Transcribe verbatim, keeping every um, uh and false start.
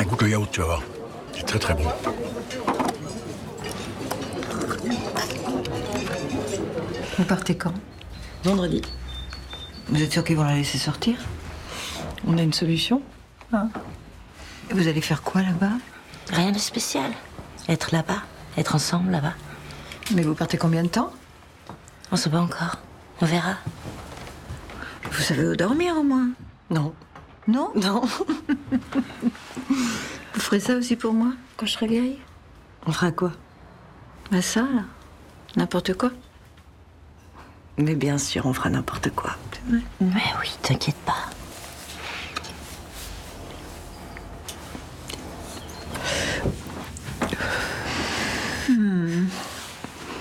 goûte le yaourt, tu vas voir. C'est très très bon. Vous partez quand? Vendredi. Vous êtes sûr qu'ils vont la laisser sortir? On a une solution. Ah. Et vous allez faire quoi là-bas? Rien de spécial. Être là-bas, être ensemble là-bas. Mais vous partez combien de temps? On sait pas encore. On verra. Vous savez où dormir au moins? Non. Non? Non. Vous ferez ça aussi pour moi, quand je serai vieille? On fera quoi? Bah ça, là. N'importe quoi. Mais bien sûr, on fera n'importe quoi. C'est vrai. Mais oui, t'inquiète pas.